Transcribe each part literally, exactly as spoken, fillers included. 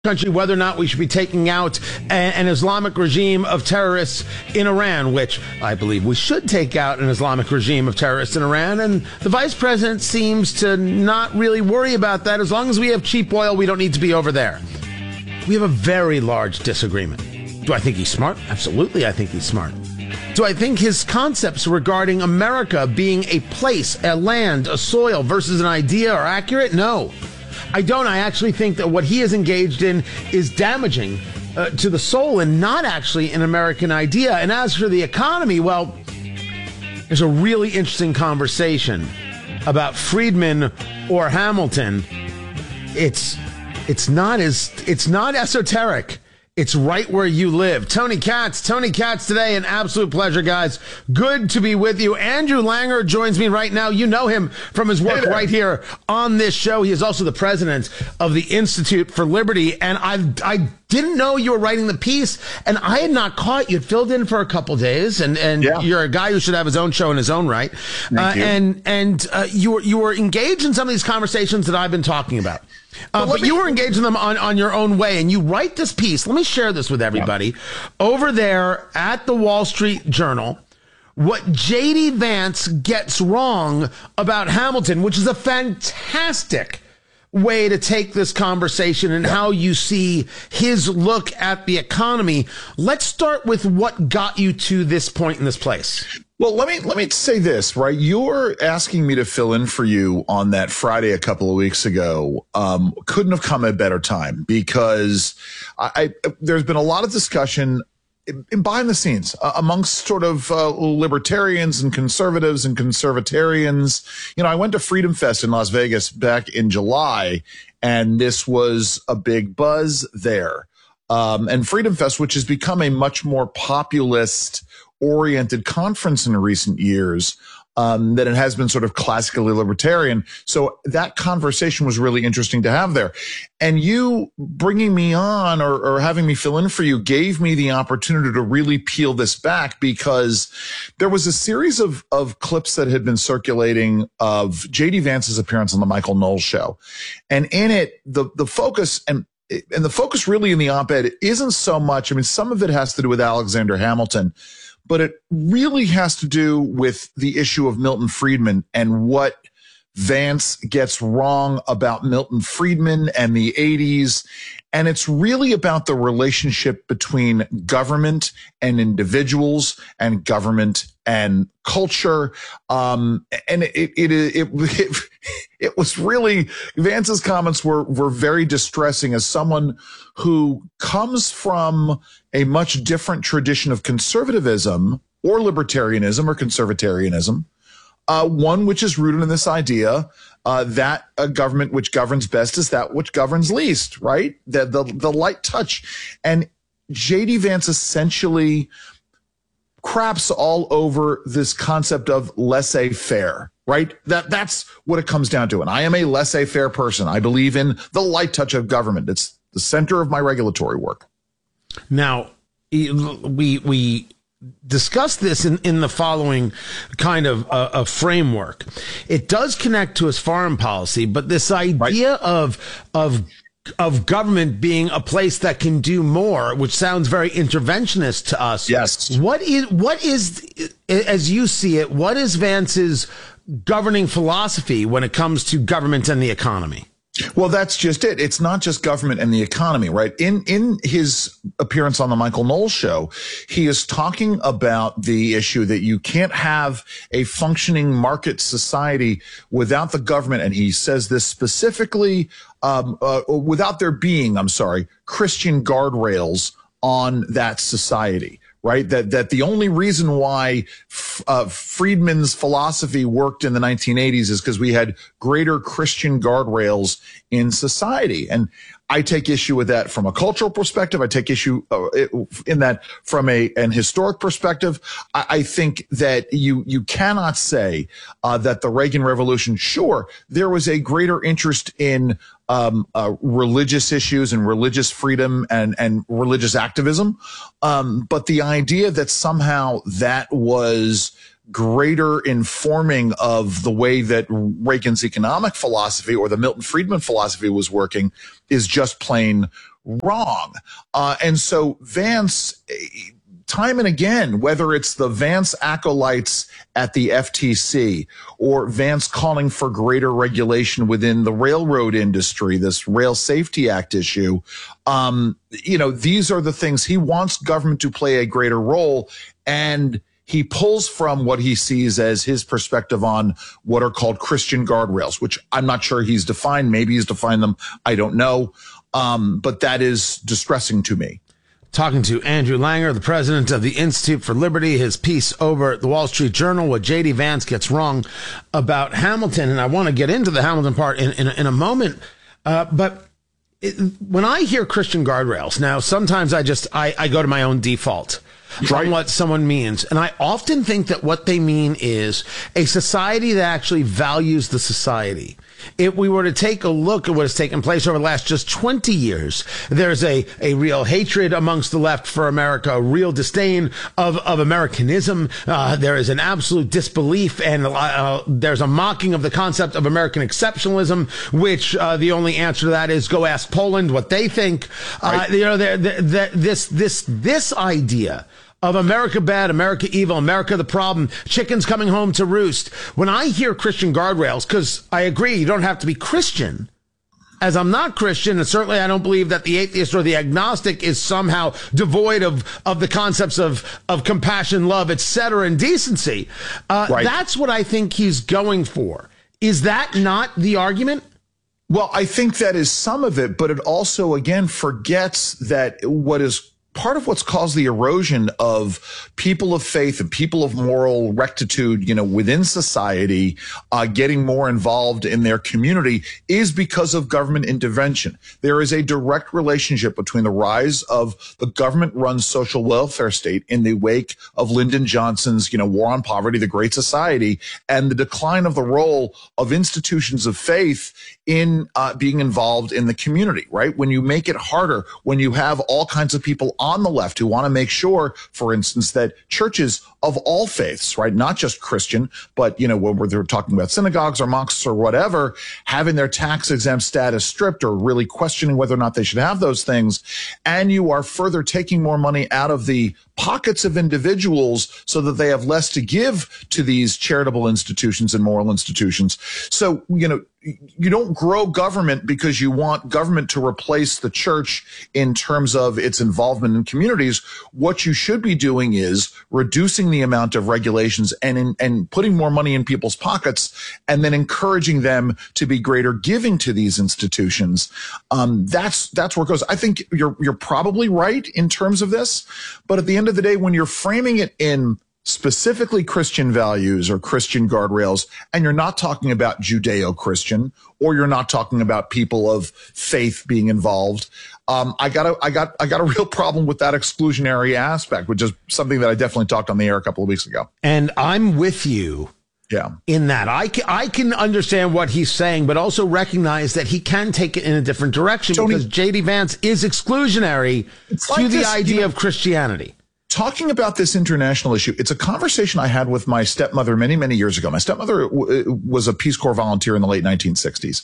country whether or not we should be taking out a, an Islamic regime of terrorists in Iran, which I believe we should take out an Islamic regime of terrorists in Iran. And the vice president seems to not really worry about that. As long as we have cheap oil, we don't need to be over there. We have a very large disagreement. Do I think he's smart? Absolutely, I think he's smart. Do I think his concepts regarding America being a place, a land, a soil versus an idea are accurate? No. I don't. I actually think that what he is engaged in is damaging uh, to the soul and not actually an American idea. And as for the economy, well, there's a really interesting conversation about Friedman or Hamilton. It's it's not as it's not esoteric. It's right where you live. Tony Katz, Tony Katz today, an absolute pleasure, guys. Good to be with you. Andrew Langer joins me right now. You know him from his work right here on this show. He is also the president of the Institute for Liberty. And I I didn't know you were writing the piece, and I had not caught you. You'd filled in for a couple days, and, and yeah. You're a guy who should have his own show in his own right. Uh, and and uh, you were you were engaged in some of these conversations that I've been talking about. Uh, but me, you were engaged in them on, on your own way, and you write this piece. Let me share this with everybody. Yeah. Over there at the Wall Street Journal, what J D Vance gets wrong about Hamilton, which is a fantastic way to take this conversation and yeah. how you see his look at the economy. Let's start with what got you to this point in this place. Well, let me let me say this, right? You're asking me to fill in for you on that Friday a couple of weeks ago. Um, couldn't have come at a better time because I, I, there's been a lot of discussion in, in behind the scenes uh, amongst sort of uh, libertarians and conservatives and conservatarians. You know, I went to Freedom Fest in Las Vegas back in July, and this was a big buzz there. Um, and Freedom Fest, which has become a much more populist oriented conference in recent years um, than it has been sort of classically libertarian. So that conversation was really interesting to have there. And you bringing me on or, or having me fill in for you gave me the opportunity to really peel this back, because there was a series of, of clips that had been circulating of J D Vance's appearance on the Michael Knowles show. And in it, the, the focus and and the focus really in the op-ed isn't so much, I mean, some of it has to do with Alexander Hamilton, but it really has to do with the issue of Milton Friedman and what Vance gets wrong about Milton Friedman and the eighties. And it's really about the relationship between government and individuals and government and culture. Um, and it, it, it, it, it was really, Vance's comments were, were very distressing as someone who comes from a much different tradition of conservatism or libertarianism or conservatarianism. Uh, one which is rooted in this idea uh, that a government which governs best is that which governs least, right? The, the, the light touch. And J D Vance essentially craps all over this concept of laissez-faire, right? That, that's what it comes down to. And I am a laissez-faire person. I believe in the light touch of government. It's the center of my regulatory work. Now, we, we, discuss this in, in the following kind of uh, a framework. It does connect to his foreign policy, but this idea right. of of of government being a place that can do more, which sounds very interventionist to us. Yes. What is what is as you see it? What is Vance's governing philosophy when it comes to government and the economy? Well, that's just it. It's not just government and the economy, right? In in his appearance on the Michael Knowles show, he is talking about the issue that you can't have a functioning market society without the government. And he says this specifically, um, uh, without there being, I'm sorry, Christian guardrails on that society. Right. That, that the only reason why uh, Friedman's philosophy worked in the nineteen eighties is because we had greater Christian guardrails in society. And I take issue with that from a cultural perspective. I take issue uh, in that from a an historic perspective. I, I think that you you cannot say uh, that the Reagan Revolution, sure, there was a greater interest in Um, uh, religious issues and religious freedom and, and religious activism. Um, but the idea that somehow that was greater informing of the way that Reagan's economic philosophy or the Milton Friedman philosophy was working is just plain wrong. Uh, and so Vance, time and again, whether it's the Vance acolytes at the F T C or Vance calling for greater regulation within the railroad industry, this Rail Safety Act issue, um, you know, these are the things he wants government to play a greater role. And he pulls from what he sees as his perspective on what are called Christian guardrails, which I'm not sure he's defined. Maybe he's defined them. I don't know. Um, but that is distressing to me. Talking to Andrew Langer, the president of the Institute for Liberty, his piece over at the Wall Street Journal, what J D Vance gets wrong about Hamilton. And I want to get into the Hamilton part in, in, in a moment. Uh, but it, when I hear Christian guardrails, now sometimes I just, I, I go to my own default right. on what someone means. And I often think that what they mean is a society that actually values the society. If we were to take a look at what has taken place over the last just twenty years, there's a, a real hatred amongst the left for America, a real disdain of, of Americanism. Uh, there is an absolute disbelief and uh, there's a mocking of the concept of American exceptionalism, which uh, the only answer to that is go ask Poland what they think. Right. Uh, you know, they're, they're, they're, this, this, this idea of America bad, America evil, America the problem, chickens coming home to roost. When I hear Christian guardrails, because I agree, you don't have to be Christian, as I'm not Christian, and certainly I don't believe that the atheist or the agnostic is somehow devoid of, of the concepts of, of compassion, love, et cetera, and decency. Uh, right. That's what I think he's going for. Is that not the argument? Well, I think that is some of it, but it also, again, forgets that what is part of what's caused the erosion of people of faith and people of moral rectitude, you know, within society, uh, getting more involved in their community is because of government intervention. There is a direct relationship between the rise of the government-run social welfare state in the wake of Lyndon Johnson's, you know, War on Poverty, the Great Society, and the decline of the role of institutions of faith in uh, being involved in the community, right? When you make it harder, when you have all kinds of people on the left who want to make sure, for instance, that churches of all faiths, right, not just Christian, but, you know, when they're talking about synagogues or mosques or whatever, having their tax exempt status stripped or really questioning whether or not they should have those things. And you are further taking more money out of the pockets of individuals so that they have less to give to these charitable institutions and moral institutions. So, you know, you don't grow government because you want government to replace the church in terms of its involvement in communities. What you should be doing is reducing the amount of regulations and in, and putting more money in people's pockets, and then encouraging them to be greater giving to these institutions. Um, that's that's where it goes. I think you're you're probably right in terms of this, but at the end of the day, when you're framing it in specifically Christian values or Christian guardrails, and you're not talking about Judeo-Christian, or you're not talking about people of faith being involved, um, I got a, I got, I got a real problem with that exclusionary aspect, which is something that I definitely talked on the air a couple of weeks ago. And I'm with you. Yeah. In that, I can, I can understand what he's saying, but also recognize that he can take it in a different direction, Tony, because J D Vance is exclusionary to like the this, idea you know, of Christianity. Talking about this international issue, it's a conversation I had with my stepmother many, many years ago. My stepmother w- was a Peace Corps volunteer in the late nineteen sixties.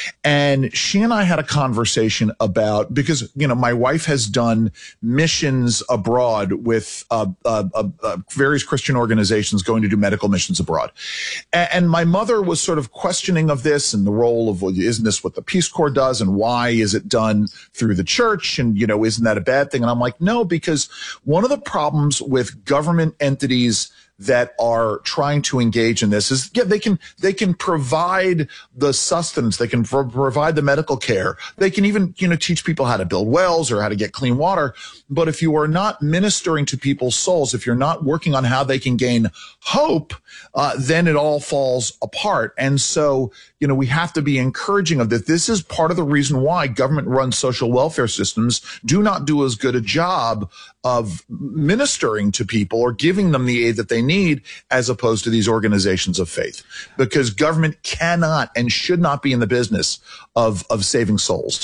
And she and I had a conversation about, because, you know, my wife has done missions abroad with uh, uh, uh, uh, various Christian organizations going to do medical missions abroad. And, and my mother was sort of questioning of this and the role of, well, isn't this what the Peace Corps does? And why is it done through the church? And, you know, isn't that a bad thing? And I'm like, no, because one of the problems with government entities that are trying to engage in this is, yeah, they can, they can provide the sustenance. They can pro- provide the medical care. They can even, you know, teach people how to build wells or how to get clean water. But if you are not ministering to people's souls, if you're not working on how they can gain hope, uh, then it all falls apart. And so, you know, we have to be encouraging of this. This is part of the reason why government-run social welfare systems do not do as good a job of ministering to people or giving them the aid that they need, as opposed to these organizations of faith, because government cannot and should not be in the business of, of saving souls.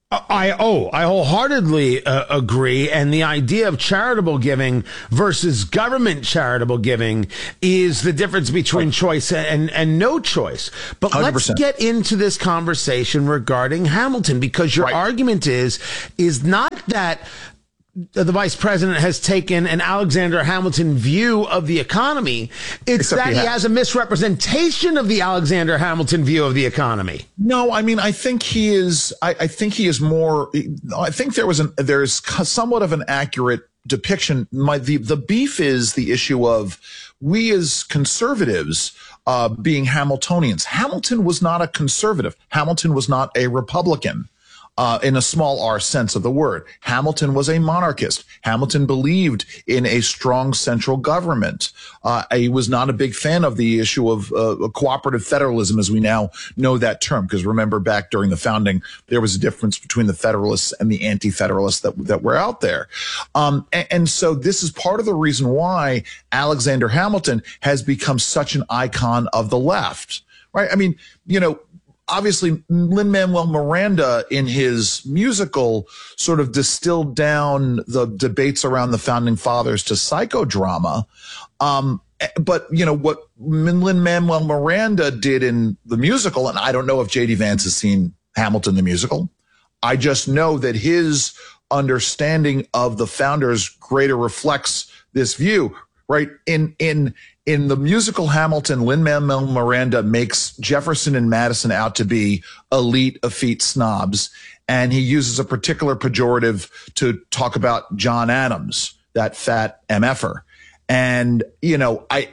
I oh I wholeheartedly uh, agree, and the idea of charitable giving versus government charitable giving is the difference between right. choice and and no choice. But one hundred percent. Let's get into this conversation regarding Hamilton, because your right. argument is is not that the vice president has taken an Alexander Hamilton view of the economy. It's Except that he has. he has a misrepresentation of the Alexander Hamilton view of the economy. No, I mean, I think he is, I, I think he is more, I think there was an, there's somewhat of an accurate depiction. My, the, the beef is the issue of we as conservatives, uh, being Hamiltonians. Hamilton was not a conservative. Hamilton was not a Republican. Uh, in a small r sense of the word. Hamilton was a monarchist. Hamilton believed in a strong central government. Uh, he was not a big fan of the issue of uh, cooperative federalism, as we now know that term, because remember back during the founding, there was a difference between the Federalists and the Anti-Federalists that, that were out there. Um, and, and so this is part of the reason why Alexander Hamilton has become such an icon of the left, right? I mean, you know, obviously, Lin-Manuel Miranda in his musical sort of distilled down the debates around the founding fathers to psychodrama. Um, but, you know, what Lin-Manuel Miranda did in the musical, and I don't know if J D Vance has seen Hamilton the musical. I just know that his understanding of the founders greater reflects this view, right? In, in, In the musical Hamilton, Lin-Manuel Miranda makes Jefferson and Madison out to be elite, effete snobs, and he uses a particular pejorative to talk about John Adams, that fat M F-er. And, you know, I,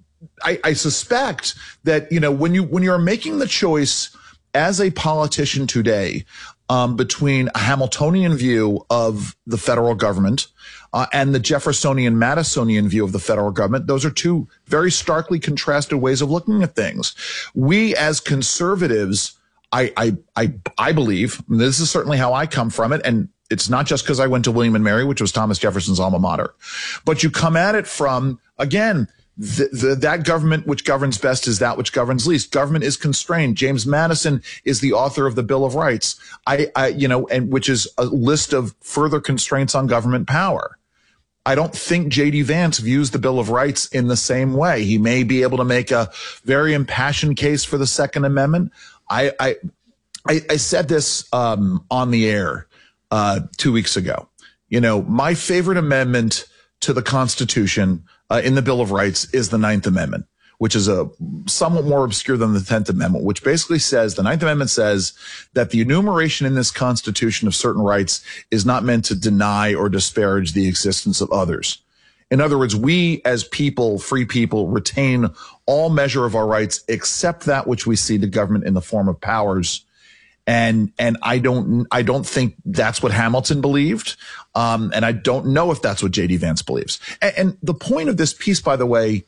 I, I suspect that, you know, when you, when you're making the choice as a politician today, um, between a Hamiltonian view of the federal government, Uh, and the Jeffersonian Madisonian view of the federal government, those are two very starkly contrasted ways of looking at things. We as conservatives, I, I, I, I believe, and this is certainly how I come from it, and it's not just because I went to William and Mary, which was Thomas Jefferson's alma mater, but you come at it from, again, the, the, that government which governs best is that which governs least. Government is constrained. James Madison is the author of the Bill of Rights, I, I, you know, and which is a list of further constraints on government power. I don't think J D Vance views the Bill of Rights in the same way. He may be able to make a very impassioned case for the Second Amendment. I, I, I, I said this um, on the air uh, two weeks ago. You know, my favorite amendment to the Constitution uh, in the Bill of Rights is the Ninth Amendment, which is a somewhat more obscure than the Tenth Amendment, which basically says, the Ninth Amendment says that the enumeration in this Constitution of certain rights is not meant to deny or disparage the existence of others. In other words, we as people, free people, retain all measure of our rights except that which we see to government in the form of powers. And, and I don't, I don't think that's what Hamilton believed. Um, and I don't know if that's what J D Vance believes. And, and the point of this piece, by the way,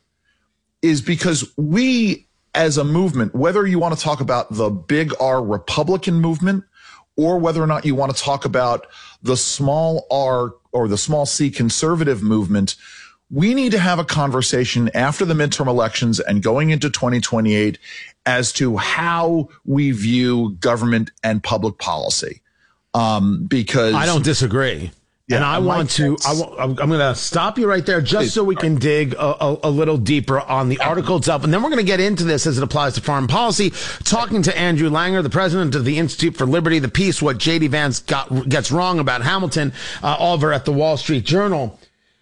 is because we as a movement, whether you want to talk about the big R Republican movement or whether or not you want to talk about the small R or the small C conservative movement, we need to have a conversation after the midterm elections and going into twenty twenty-eight as to how we view government and public policy. Um, because I don't disagree. Yeah, and I want to, I w- I'm going to stop you right there just so we can dig a, a, a little deeper on the article itself. And then we're going to get into this as it applies to foreign policy, talking to Andrew Langer, the president of the Institute for Liberty, the piece, What J D Vance got, gets wrong about Hamilton, uh, over at the Wall Street Journal.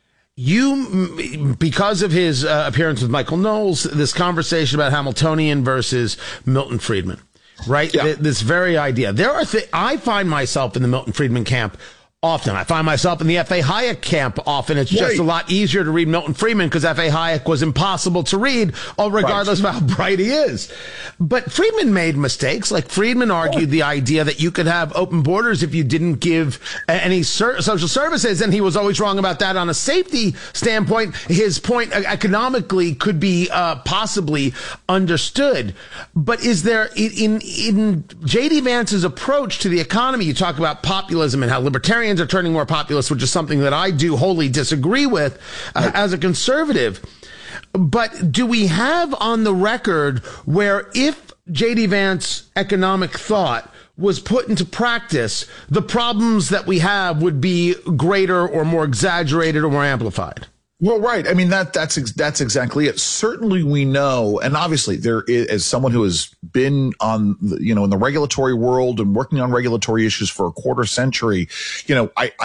You, because of his uh, appearance with Michael Knowles, this conversation about Hamiltonian versus Milton Friedman, right? Yeah. Th- this very idea. There are, th- I find myself in the Milton Friedman camp often. I find myself in the F A Hayek camp often. It's just right. a lot easier to read Milton Friedman because F A Hayek was impossible to read, regardless right. of how bright he is. But Friedman made mistakes. Like Friedman argued the idea that you could have open borders if you didn't give any ser- social services, and he was always wrong about that on a safety standpoint. His point economically could be uh, possibly understood. But is there, in, in J D Vance's approach to the economy, you talk about populism and how libertarians are turning more populist, which is something that I do wholly disagree with uh, right. as a conservative. But do we have on the record where if J D Vance economic thought was put into practice, the problems that we have would be greater or more exaggerated or more amplified. Well, right. I mean, that that's that's exactly it. Certainly we know, and obviously there is, as someone who has been on, the, you know, in the regulatory world and working on regulatory issues for a quarter century, you know, I,